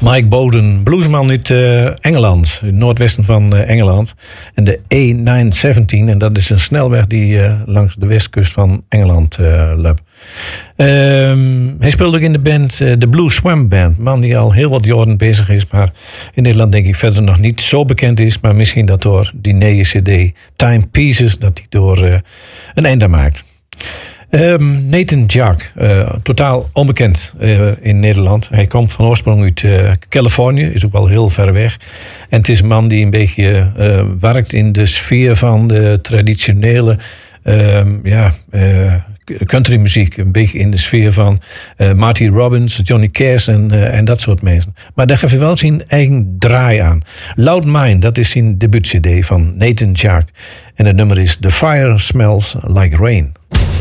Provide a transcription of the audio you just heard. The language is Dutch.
Mike Bowden, bluesman uit Engeland, het noordwesten van Engeland. En de A917, en dat is een snelweg die langs de westkust van Engeland loopt. Hij speelde ook in de band, de Blue Swam Band. Man die al heel wat jaren bezig is, maar in Nederland denk ik verder nog niet zo bekend is. Maar misschien dat door die nieuwe cd Time Pieces, dat hij door een einde maakt. Nathan Jack, totaal onbekend in Nederland. Hij komt van oorsprong uit Californië, is ook wel heel ver weg. En het is een man die een beetje werkt in de sfeer van de traditionele countrymuziek. Een beetje in de sfeer van Marty Robbins, Johnny Cash en dat soort mensen. Maar daar geeft hij wel zijn eigen draai aan. Loud Mind, dat is zijn debuut-cd van Nathan Jack. En het nummer is The Fire Smells Like Rain.